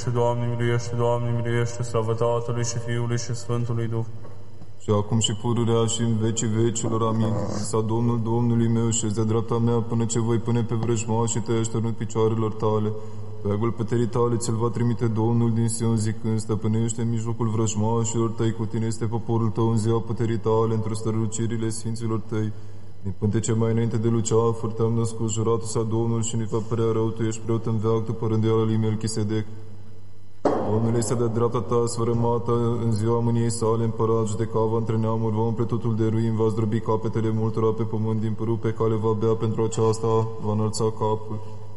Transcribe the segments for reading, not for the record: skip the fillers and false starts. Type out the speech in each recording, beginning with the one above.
Doamne miluiește, Doamne miluiește, slavă Tatălui și Fiului și Sfântului Duh. Și acum și pururea și în vecii vecilor, amin. Sa Domnul Domnului meu și de dreapta mea până ce voi pune pe vrăjmași și te așternut picioarelor tale. Veagul puterii tale ți-l va trimite Domnul din Sion zicând, stăpânește în mijlocul vrăjmașilor tăi, cu tine este poporul tău în ziua puterii tale, într-o strălucirile sfinților tăi. Din pântece mai înainte de luceafăr te-am născut, juratul sa Domnul și nu-i va părea rău, tu ești preot în veac după rânduiala lui Melchisedec. Domnul este de dreapta ta, sfărâmata, în ziua mâniei sale, împărat, judeca va între neamuri, va umple totul de ruini, va zdrobi capetele multora pe pământ, din pârâu pe care va bea, pentru aceasta va înălța capul.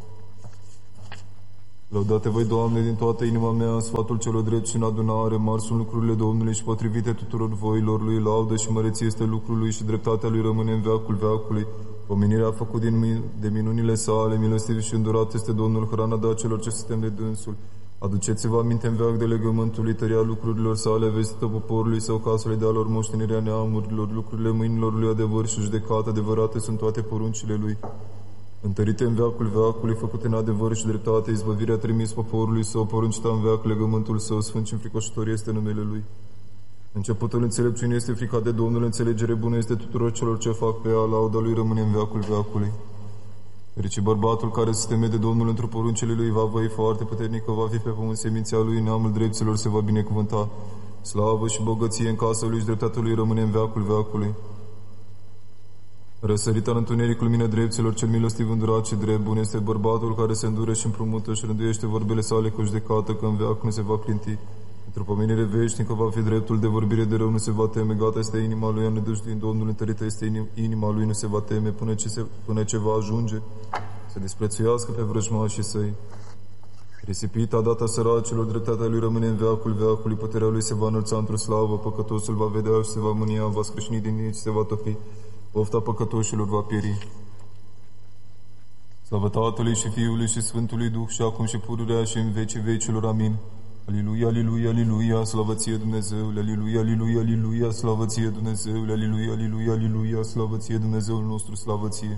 Lăudate voi, Doamne, din toată inima mea, în sfatul celor drepți și în adunare, mari sunt lucrurile Domnului și potrivite tuturor voilor lui, laudă și măreție este lucrul lui și dreptatea lui rămâne în veacul veacului. Pomenirea a făcut de minunile sale, milostiv și îndurat este Domnul, hrana da celor ce suntem de dânsul. Aduceți-vă aminte în veac de legământului, tăria lucrurilor sale, vestită poporului său, casele de alor, moștenirea neamurilor, lucrurile mâinilor lui adevăr și judecată, adevărate sunt toate poruncile lui. Întărite în veacul veacului, făcute în adevăr și dreptate, izbăvirea trimis poporului său, poruncita în veac legământul său, sfânt și înfricoșător este numele lui. Începutul înțelepciunii este frica de Domnul, înțelegere bună este tuturor celor ce fac pe ea, lauda lui rămâne în veacul veacului. Rece bărbatul care se teme de Domnul într-o poruncele lui va voi foarte puternică, va fi pe pământ seminția lui, neamul drepților se va binecuvânta. Slavă și bogăție în casa lui și dreptatea lui rămâne în veacul veacului. Răsărit în întuneric lumina drepților, cel milostiv îndurat și drept, bun este bărbatul care se îndură și împrumută și rânduiește vorbele sale cu judecată, că în veac nu se va clinti. Într-o pomenire veșnică va fi dreptul, de vorbire de rău nu se va teme, gata este inima lui, în Domnul, întărită este inima lui, nu se va teme, până ce va ajunge să disprețuiască pe vrăjmașii săi. Risipita data săracilor, dreptatea lui rămâne în veacul veacului, puterea lui se va înălța într-o slavă, păcătosul va vedea și se va mânia, va scrâșni din ei și se va topi, ofta păcătoșilor va pieri. Slavă Tatălui și Fiului și Sfântului Duh și acum și pururea și în vecii vecilor, amin. Aliluia, aliluia, aliluia, slavă ție Dumnezeule, aliluia, aliluia, aliluia, slavă ție Dumnezeule, aliluia, aliluia, aliluia, slavă ție Dumnezeul nostru, slavă ție.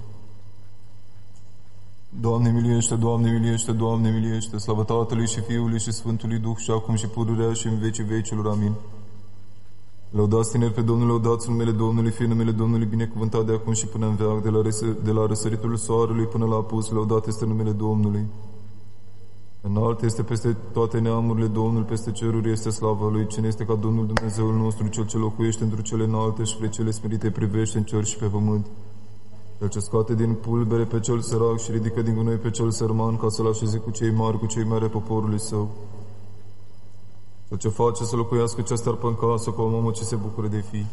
Doamne miluiește, Doamne miluiește, Doamne miluiește, slavă Tatălui și Fiului și Sfântului Duh și acum și pururea și în vecii vecilor, amin. Lăudați tineri pe Domnul, lăudați numele Domnului, fie numele Domnului binecuvântat de acum și până în veac, de la răsăritul soarelui până la apus, lăudat este numele Domnului. Înalt este peste toate neamurile, Domnul peste ceruri este slava Lui. Cine este ca Domnul Dumnezeul nostru, Cel ce locuiește într cele înalte și spre cele smerite privește în cer și pe pământ. Cel ce scoate din pulbere pe cel sărac și ridică din gunoi pe cel sărman, ca să-l așeze cu cei mari, cu cei mari ai poporului său. Cel ce face să locuiască cea starpă în casă, cu o mamă ce se bucură de fii.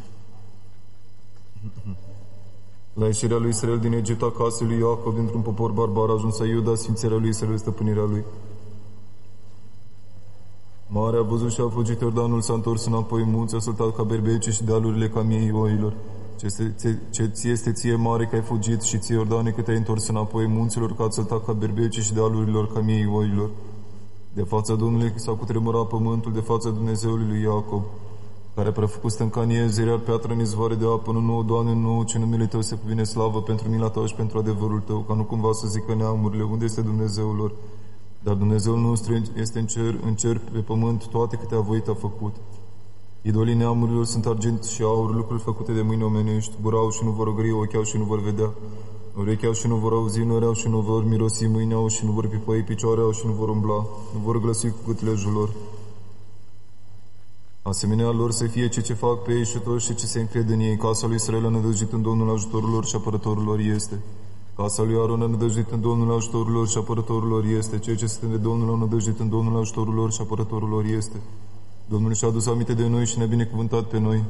La ieșirea lui Israel din Egipt, acasă lui Iacob, dintr-un popor barbar, a ajuns a Iuda, sfințirea lui Israel, stăpânirea lui. Marea a văzut și a fugit, Iordanul s-a întors înapoi, munți a săltat ca berbece și dealurile ca miei oilor. Ce ție este ție mare că ai fugit și ție, Iordane, că te-ai întors înapoi munților, că ați săltat ca berbece și dealurilor ca miei oilor. De fața Domnului s-a cutremurat pământul, de fața Dumnezeului lui Iacob, care a prefăcut stâncanie, zirear piatră în izvoare de apă, nu nouă, Doamne, nouă, ce numele Tău se cuvine slavă pentru mila Ta și pentru adevărul Tău, ca nu cumva să zică neamurile, unde este Dumnezeul lor? Dar Dumnezeul nostru este în cer, pe pământ, toate câte a voit a făcut. Idolii neamurilor sunt argint și aur, lucruri făcute de mâini omenești, burau și nu vor ogri, ocheau și nu vor vedea, urecheau și nu vor auzi, năreau și nu vor mirosi, mâini au și nu vor pipăi, picioare au și nu vor umbla, nu vor glăsui cu gâtlejul lor. Asemenea lor să fie ce fac pe ei și toți și ce se încred în ei. Casa lui Israel a nădăjduit în Domnul, ajutorul lor și apărătorul lor este. Casa lui Aron a nădăjduit în Domnul, ajutorul lor și apărătorul lor este. Cei ce sunt de Domnul au nădăjduit în Domnul, ajutorul lor și apărătorul lor este. Domnul și-a adus aminte de noi și ne-a binecuvântat pe noi.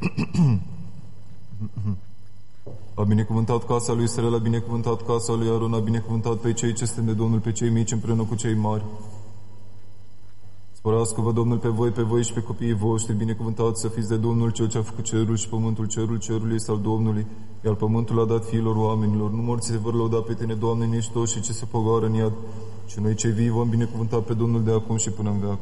A binecuvântat casa lui Israel, a binecuvântat casa lui Aron, a binecuvântat pe cei ce sunt de Domnul, pe cei mici împreună cu cei mari. Spărească-vă Domnul pe voi și pe copiii voștri, binecuvântați să fiți de Domnul, Cel ce a făcut cerul și pământul, cerul cerului este al Domnului, iar pământul a dat fiilor oamenilor. Nu morții se vor lăuda pe tine, Doamne, nici toți și ce se pogoară în iad, și noi cei vii vom binecuvânta pe Domnul de acum și până în veac.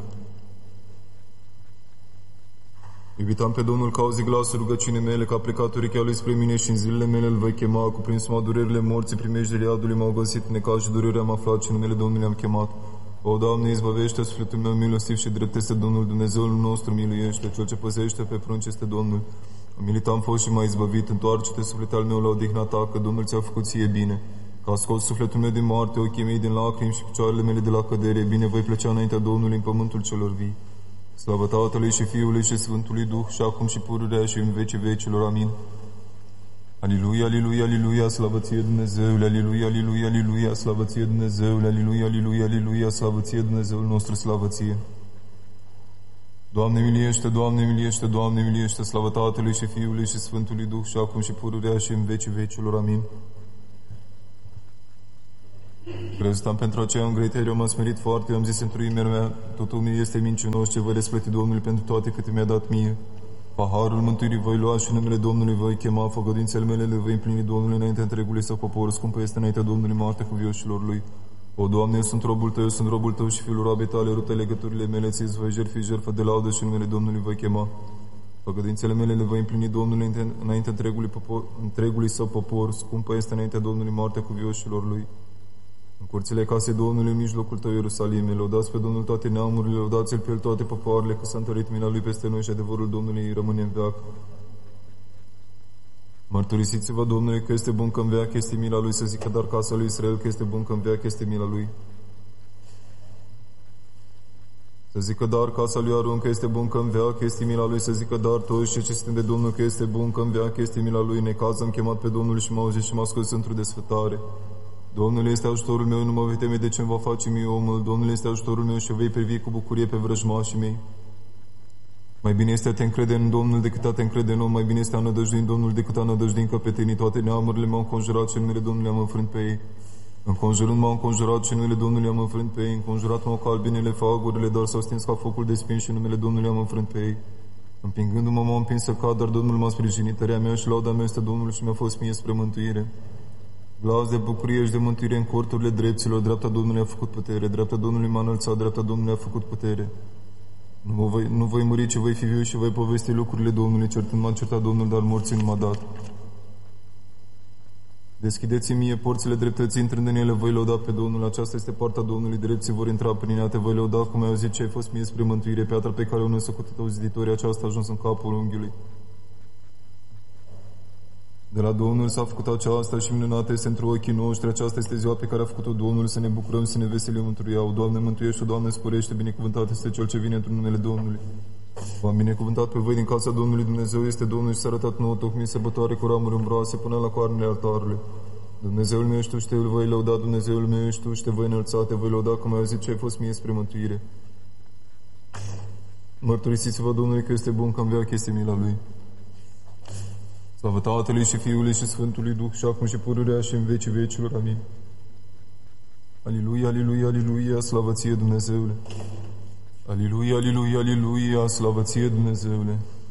Iubitam pe Domnul că auzi glasul rugăciunii mele, că a plecat urechea lui spre mine și în zilele mele îl voi chema, cuprins m-a durerile morții, primejdile iadului m-au găsit, necaz și durerea am aflat și numele Domnului am chemat. O, Doamne, izbăvește sufletul meu milostiv și drept este Domnul Dumnezeul nostru, miluiește. Cel ce păzește pe prunci este Domnul. Umilit am fost și m-ai izbăvit. Întoarce-te, suflet al meu, la odihna ta, că Domnul ți-a făcut ție bine. Că a scos sufletul meu din moarte, ochii mei din lacrimi și picioarele mele de la cădere. Bine voi plăcea înaintea Domnului în pământul celor vii. Slavă Tatălui și Fiului și Sfântului Duh, și acum și pururea și în vecii vecilor. Amin. Aliluia, aliluia, aliluia, slavă ție Dumnezeule, aliluia, aliluia, aliluia, slavă ție Dumnezeule, aliluia, aliluia, aliluia, slavă ție Dumnezeul nostru, slavă ție. Doamne miliește, Doamne miliește, Doamne miliește, slavă Tatălui și Fiului și Sfântului Duh, și acum și pururea și în vecii vecilor. Amin. Crezustam pentru aceea în greiterio, m-am smerit foarte, eu am zis într-o inimea mea, totul mi este minciunos, ce voi răsplăti Domnului pentru toate câte mi-a dat mie. Paharul mântuirii voi lua și numele Domnului voi chema, făgăduințele mele le voi împlini Domnului înainte întregului său popor, scumpă este înaintea Domnului moartea cuvioșilor lui. O, Doamne, eu sunt robul Tău, eu sunt robul Tău și fiul roabei Tale, rute legăturile mele, ți-ți voi jertfi jertfă de laudă și numele Domnului voi chema. Făgăduințele mele le voi împlini Domnului înainte întregului său popor, scumpă este înaintea Domnului moartea cuvioșilor lui. În curțile casei Domnului, în mijlocul Tău, Ierusalime, lăudați pe Domnul toate neamurile, lăudați-L pe El toate popoarele, că s-a întărit mila Lui peste noi și adevărul Domnului rămâne în veac. Mărturisiți-vă Domnului că este bun, că în veac este mila Lui, să zică dar casa lui Israel că este bun, că în veac este mila Lui. Să zică dar casa lui Aron că este bun, că în veac este mila Lui, să zică dar toți și ce suntem de Domnul că este bun, că în veac este mila Lui. Necaz am chemat pe Domnul și m-a auzit și m-a scos într-o desfătare. Domnul este ajutorul meu, nu mă voi teme de ce-mi va face mie omul. Domnul este ajutorul meu și vei privi cu bucurie pe vrăjmașii mei. Mai bine este a te încrede în Domnul decât a te încrede în om, mai bine este a nădăjdui în Domnul decât a nădăjdui în căpetenii. Toate neamurile m-au înconjurat și în numele Domnului am înfrânt pe ei. Înconjurând m-au înconjurat și în numele Domnului am înfrânt pe ei. Înconjurat m-au ca albinele fagurile, dar s-au stins ca focul de spin și în numele Domnului am înfrânt pe ei. Împingându-mă m-au împins să cad, dar Domnul m-a sprijinit. Tăria mea și lauda mea este Domnul și mi-a fost mie spre mântuire. Glas de bucurie și de mântuire în corturile drepților, dreapta Domnului a făcut putere, dreapta Domnului m-a înălțat, dreapta Domnului a făcut putere. Nu voi muri, ci voi fi viu și voi povesti lucrurile Domnului, certând m-a certat Domnul, dar morții nu m-a dat. Deschideți-mi mie porțile dreptății, intrând în ele, voi lăuda pe Domnul, aceasta este poarta Domnului, drepții vor intra prin ea, te voi lăuda, cum ai auzit ce ai fost mie spre mântuire, piatra pe care o năsăcută tău ziditorii, aceasta a ajuns în capul unghiului. De la Domnul s-a făcut aceasta și minunată este într ochii noștri. Aceasta este ziua pe care a făcut-o Domnul, să ne bucurăm, să ne veselim într-o ea. O, Doamne, mântuiește, o, Doamne, sporește, binecuvântat este Cel ce vine într-un numele Domnului. V-am binecuvântat pe voi din casa Domnului Dumnezeu, este Domnul și s-a arătat nouă, tocmai sărbătoare cu ramuri umbroase până la coarnele altarului. Dumnezeul meu ești Tu și Te voi lăuda, Dumnezeul meu ești Tu și Te voi înălța, Te voi lăuda, cum ai auzit ce ai fost mie spre mântuire. Mărturisiți-vă Domnului că este bun, că în veac este mila Lui. Slavă Tatălui și Fiului și Sfântului Duh, și acum și pururea și în vecii vecilor. Amin. Aliluia, aliluia, aliluia, slavă ție Dumnezeule. Aliluia, aliluia, aliluia, slavă ție Dumnezeule.